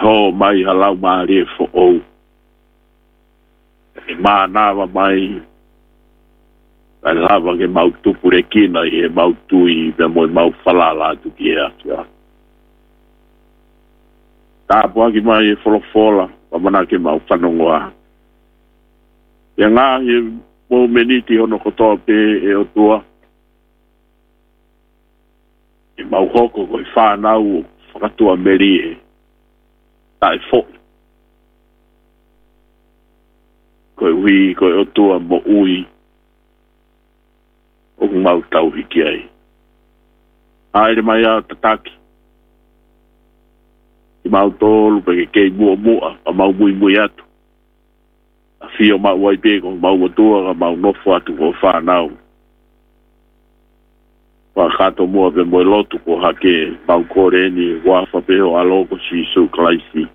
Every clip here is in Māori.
ho mai halau maari fo o. E mānawa mai, ai lava ke mau tupu re kina i e mau tui, me moi mau whalala tu ki e afia. Tāpua ki mai e wholofola, pamana ke mau whanongoa. Ia ngā he mō meniti hono kotoa pe e o tua. E mau hoko koi whānau o whakatua meri e. Tā e fo. Koi hui, koi o tua mo ui. O mau tau hiki ai. Aere mai a tataki. I mau tōlu pe ke kei mua, a mau mui atu. A fio mau wai pēko, mau matua, a mau nofo atu ko whānau. Wa kato mua pe moe lotu ko hake, mau kore ni wafa peho aloko si su klaisi.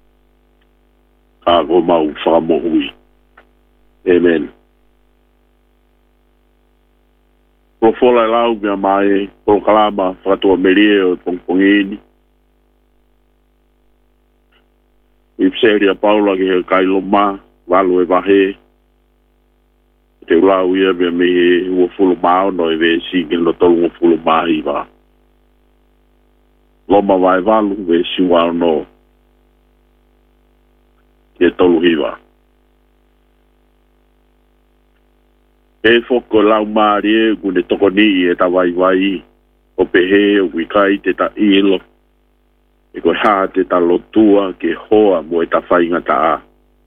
Ka ko mau whakamohui. Amen. Ko fola lau mea mai, ko kalama whakatua merie o pongpongini. Ipseria Paula ke kailo ma, walu e wahe. Te ulau ia mea me ua fulu mao no e we si ke no tolu ua fulu maa iwa. Loma vai walu we si wao no. Ke tolu hiwa. E foko lau maari e kune toko ni e ta wai o pehe o wikai te ta ilo. E koe haa te ta lotua ke hoa mo e ta whainga ta a.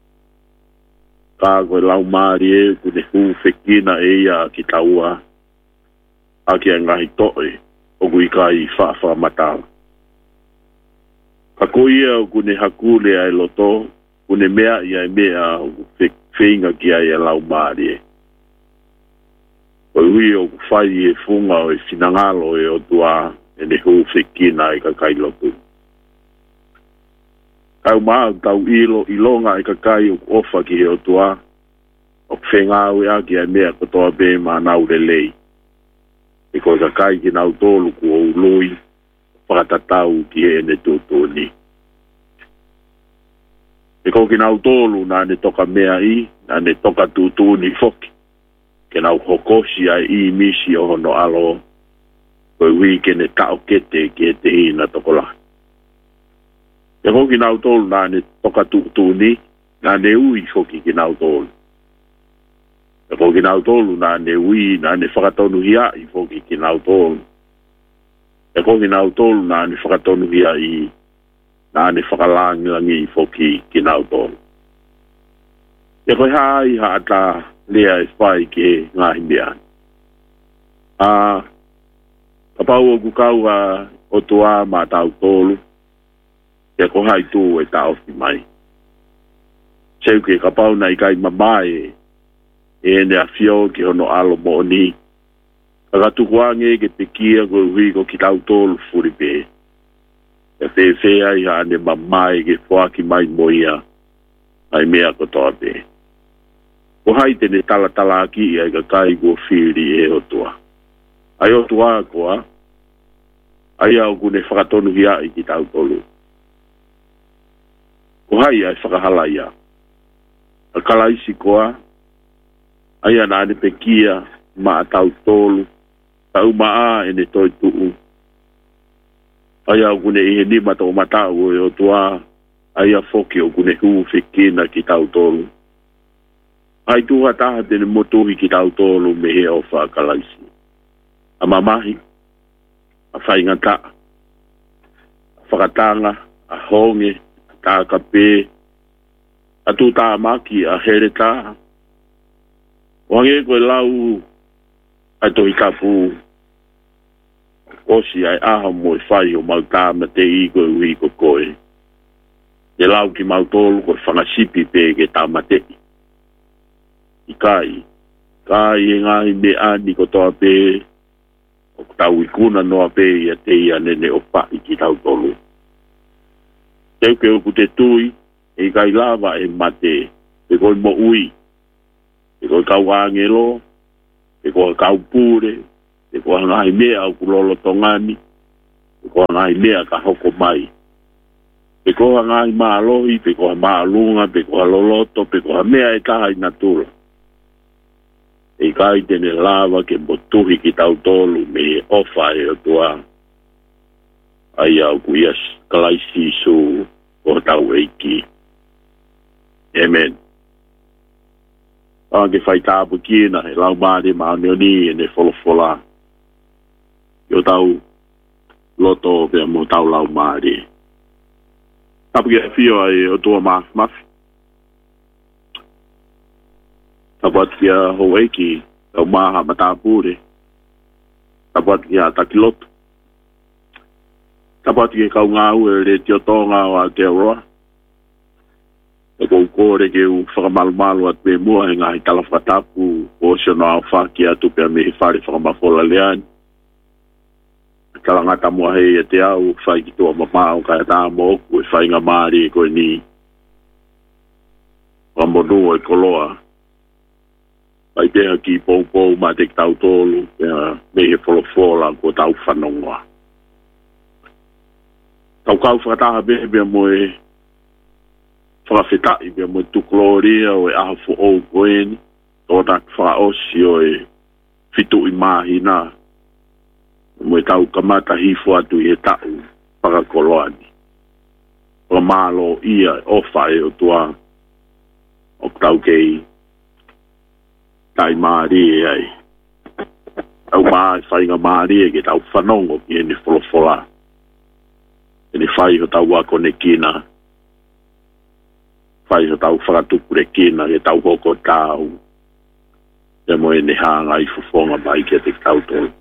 Ka koe lau maari e kune hu whekina e ia ki taua. A ki a ngahi toe o wikai wha matau. Ka koe ia o kune hakule ai loto, kune mea ia e mea o whinga ki ai a lau maari e. Koe hui o whai e funga o e finangalo e o tua e ne hu whekina e ka kai lotu. Kau maa tau ilonga e ka kai o ofa ki o tua o whengau e aki a mea kotoa be maa nau le lei. E koe ka kai ki nau tolu ku o ului whakatatau ki e ne tūtoni. E koe ki nau tolu na ne toka mea i, na ne toka tūtoni foki. Ke nau hokosi ai i misi o hono alo, koe hui ke ne tau kete ki e te hina tokola. E hoki nau tolu nā ne toka tūtūni, nā ne ui hoki ki nau tolu. E hoki nau tolu nā ne ui, nā ne whakatonu hia i hoki ki nau tolu. E hoki nau tolu nā ne whakatonu hia i, nā ne whakalangilangi i hoki ki nau tolu. E koe hai haata lea e whai ke ngahi mea. Ka pau o kukau o tua mā tau tolu, e ko hai tū e tau fi mai. Seu ke ka pau nei kai mamae e ne a fio ki hono alo mo ni. Ka tukuange ke te kia ko hui ko ki tau tolu furi pe. E fe ai ha ne mamae ke fuaki mai moia ai mea ko toa pe. Ko hai te ne tala aki ai ka kai ko whiri e o tua. Ai o tua koa, ai au kune whakatonu hia i ki tau tolu. Ko hai ai whakahala ia. A kalaisi koa, ai ana ane pekia ma a tau tolu, tau maa e ne toi tuu. Ai au kune ihe nima tau matau e o tua, ai a foki o kune hu whikina ki tau tolu. Ai tuha taha tene motuhi ki tau tolu me he o whakalaisi. A mamahi, a whaingata, a whakatanga, a honge, tā ka pē, a tū tā maki a here tā. Wange koe lau ai tohi ka pū. Osi ai aha mo e whai o mau tā ma te i koe ui ko koe. E lau ki mau tolu koe whangasipi pē ke tā ma te i. I kai e ngahi me ani ko toa pē, o tau i kuna noa pē i a te i anene o pa i ki tau tolu. Teu ke oku te tui, e kai lava e mate, e koe mo ui, e koe kau angelo, e koe kau pure, e koe ngai mea au kulolo tongani, e koe ngai mea ka hoko mai. Pe koha ngai maalohi, pe koha maalunga, pe koha loloto, pe koha mea e taha i natura. E kai tene lava ke motuhi ki tau tolu me ofa e o tua. Ai au kuias kalaisi su o tau eiki. Amen. Ange fai tāpu kina, e lau maari maanioni e ne folofola. Yo tau loto pe mo tau lau maari. Tapu kia fio ai o tua mafi. Tapu atu kia ho eiki, tau maha matapure. Tapu atu kia takiloto. Tapu atu kia kau ngau e re tiotonga o a Aotearoa. E kou kore ke u whakamalu at me mua he ngahi talawhatapu o siono au whaki atu pia me he whare whakamafola leani. Kalangata mua hei e te au whai ki tua mamau kai tā moku e whai ngā maari e koe ni. Wamonu e koloa. Pai pēha ki pou ma te tau tolu me he wholofola ko tau whanonga. Tau kau whakataha bebe mo e whakawhetai bea mo tukloria o e ahafu o koeni, o tak whakaosi o e fitu i mahina, mo e tau kamata hifu atu i e tau whakakoloani. O malo ia ofa e o tua, o tau kei tai maari e ai. Tau maa e whainga maari e ke tau whanongo ki e ni wholofola. E ni whai o tau wako ne kina, fai o tau whakatupure kina e tau hoko tau. E mo e ne hanga i fufonga mai ke te tau tolu.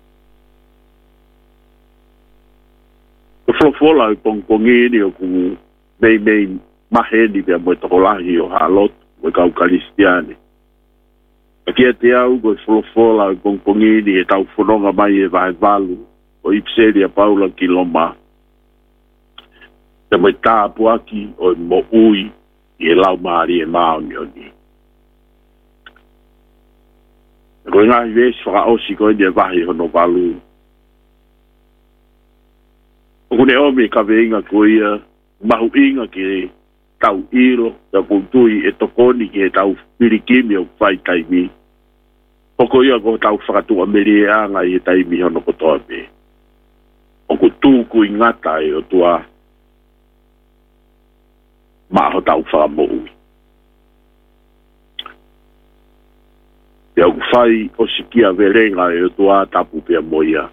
O wholofola i pongpongini o ku mei maheni pia mo e tokolahi o halot, mo e kau kalistiane. A kia te au ko e wholofola i pongpongini e tau whanonga mai e vai valu o ipseria paula ki loma. E mo e tāpu aki o mo ui i e lau maari e maoni o ni. Koe ngahi vesi whakaosi koe ni e vahi hono valu. O kune ome ka veinga koe ia, mahu inga ki tau ilo, ta kuntui e tokoni ki e tau pirikimi o whai taimi. Poko ia ko tau whakatua meri e anga i e taimi hono kotoa me. O ku tūku i ngata e o tua maho tau whakamoui. Pea ku whai o sikia verenga e o tua tapu pia moia.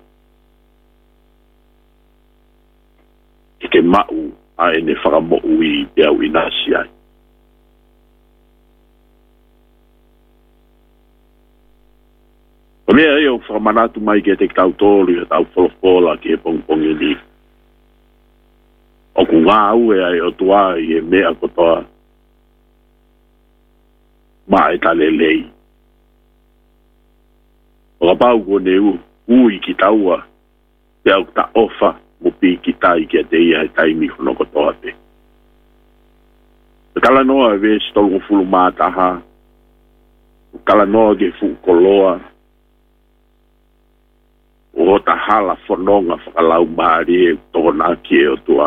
I ke mau a e ne whakamoui pia u inasi ai. O mea e o whakamanatu mai ke te tau tōru e tau wholofola ki e pongpongi ni. O ku ngā ue ai o tua i e mea kotoa. Ma e tale lei. O ka pau ko ne ui ki taua. Te au ta ofa mo pi ki tai ki a te ia e taimi kono kotoa te. Kala noa e vesi tolu fulu mātaha. Kala noa ke fu koloa. O ta hala whanonga whakalau maari e tōna ki e o tua.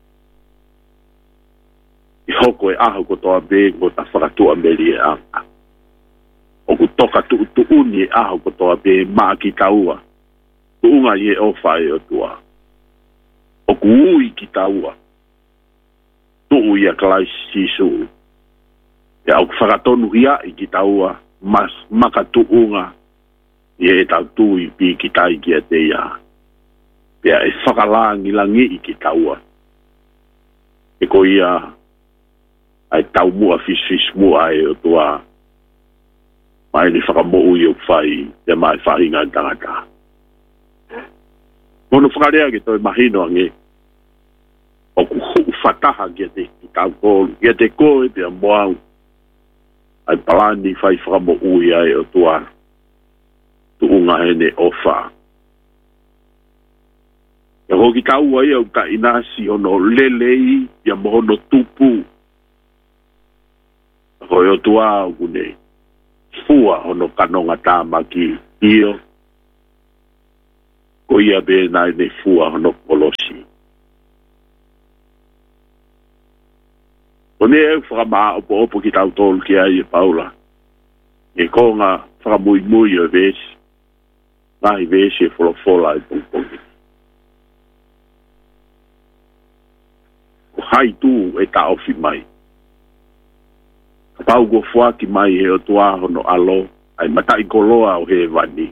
I hoko e aho ko toa be ko ta whakatua meri e anga. O ku toka tuuni e aho ko toa be maa ki taua. Tuunga i e ofa e o tua. O ku ui ki taua. Tuu i a kalai sisu. E au whakatonu hia i ki taua. Mas maka tuunga. I e tau tui pi ki tai ki a te ia. Pea e whakalangi langi i ki taua. E ko ia ai tau mua fis mua e o tua. Mai ni whakamou i o whai te mai whahinga tangata. Mono whakarea ki toi mahino ange. O ku hu whataha ki a te tau kōlu. Ki a te koe pia moau. Ai palani whai whakamou i ai o tua. Tuunga hene ofa. E hoki taua ia o ka inasi ono lelei ia mohono tupu. Hoi o tua o kune fua ono kanonga tāmaki io. Ko ia be nai ne fua ono kolosi. ne whakama opo ki tau tolu ki ai e paula. E konga whakamui o vesi. Ngahi vesi e wholofola e pungpongi. O hai tu e ta ofi mai. Ka pau go fuaki mai e o tua hono alo, ai matai koloa o he vani.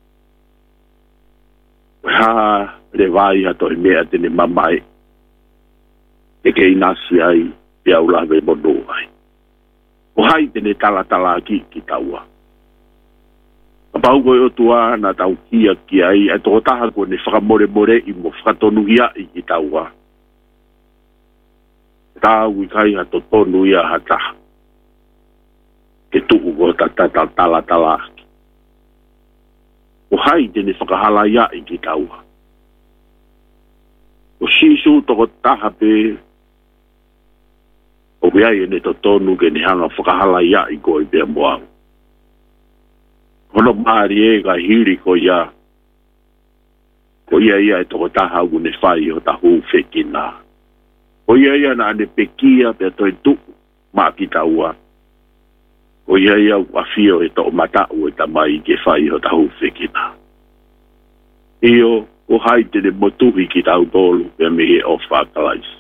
Ha le vai ato e mea tene mamai. E ke inasi ai, e au lawe mono ai. O hai tene tala ki taua. Ka pau go e o tua na tau kia ki ai, e toko taha ko ne whakamore i mo whakatonuhia i ki taua. Tau i kai ato tonu ia hataha. Ke tuku go tala. O hai tene whakahala ia i ki taua. O sisu toko taha pe o biai ene to tonu ke ni hanga whakahala ia i ko i bea moau. Hono maari e ka hiri ko ia. Ko ia e toko taha u ne whai o tahu whekina. O ia na ane pekia pe toi tuku maa ki taua. O ia u afio e to mata u e tamai ke whai o tahu whekina. Io o hai tene motuhi ki tau tolu pe me he o whakalaisi.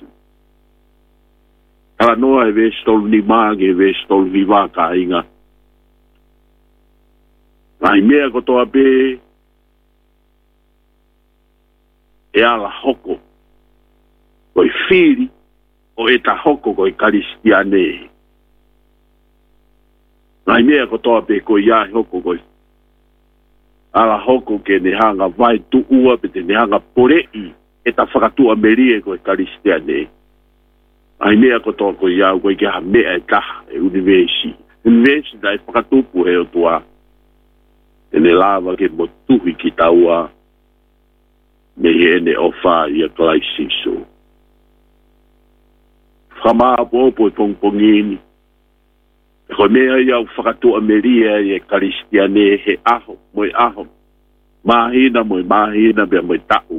Kala noa e vesi tolu ni maage e vesi tolu viva ka inga. Nai mea kotoa pe e ala hoko o i whiri o e ta hoko ko i karistiane. Nai mea kotoa pe ko i ai hoko ko i ala hoko ke ne hanga vai tu ua pe te ne hanga porei e ta whakatua merie ko i karistiane. Ai mea kotoa ko i au ko i ke ha mea e taha e universi. Universi dai whakatupu he o tua. E ne lava ke motuhi ki taua me he ne ofa i a klaisiso. Whamaa popo e pongpongini. E koe mea i au whakatua meria i e karistiane he aho, moe aho. Mahina, bea moe tau.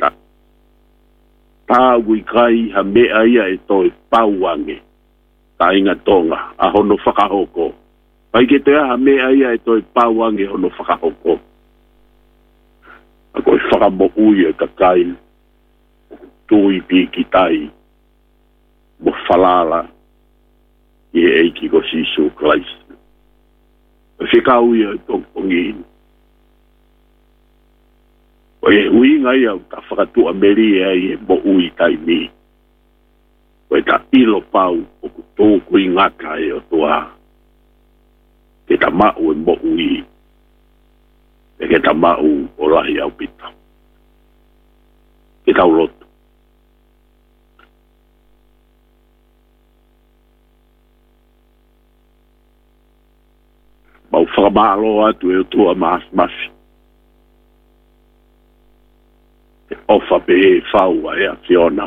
Tāu i kai ha mea ia e toi pauange. Ta inga tonga, a hono whakahoko. Pai ke te aha mea ia e toi pauange hono whakahoko. A koe whakamo ui e kakai. Tui pi ki tai. Mo whalala. I e eiki ko sisu Christ. E whikau ia e tongpongini. O e ui ngai au ta whakatua meri e mo ui tai mi. O e ta ilo pau o ku tōku i ngata e o toa. Ke ta mau e mo ui. E ke ta mau o lahi au pita. Ke tau loto. Mau whakamalo atu e o toa mafi. Ofa pe e whaua e a Fiona.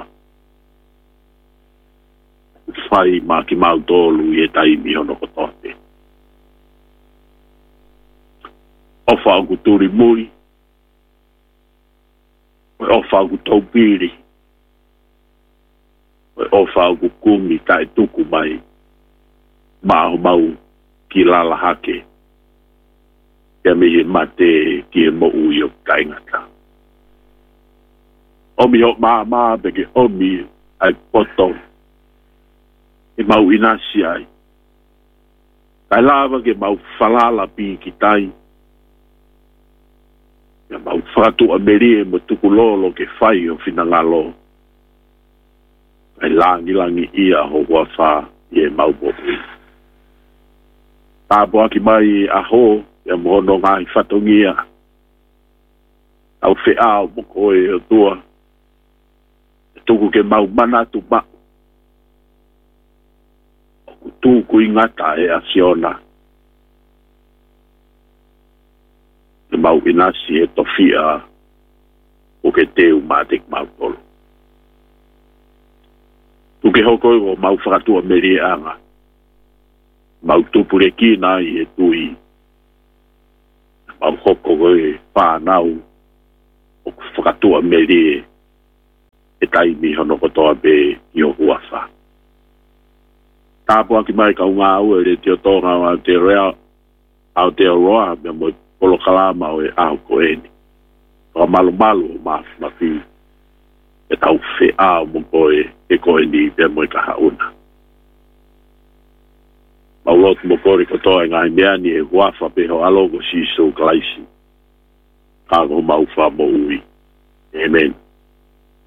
Whai mā ki mau tōlu i e taimi hono kotote. Ofa au kuturi mui. Ofa au kutaupiri. Ofa au kukumi tae tuku mai. Māho mau ki lala hake. Ia me he mate ki e mo ui o kaingata. Omi ho mā beke omi ai poto. E mau inasi ai. Kai lava ke mau falala pi ki tai. Ia mau whakatu amerie mo tuku lolo ke whai o finangalo. Kai langi ia ho wawha i e mau bopi. Tāpo aki mai a ho, ia mohono ngai whatongia. Au wheao moko e o tua. Tuku ke mau manatu ma. Tuku i ngata e a Fiona. Ke mau inasi e tofia o ke teu matik mau tolo. Tuke hoko o mau whakatua meri anga. Mau tupure kina i e tui. Mau hoko e whanau o whakatua meri e taimi hono kotoa be i o huafa. tapo aki mai ka unga au e te o tonga o te rea au te roa me mo polo kalama o e au ko eni o malu malu ma fi e tau fe au mo koe e ko eni pe mo ka hauna ma lot mo kori ko toa ngai meani e wafa pe ho alogo si so klaisi ka go mau fa mo ui amen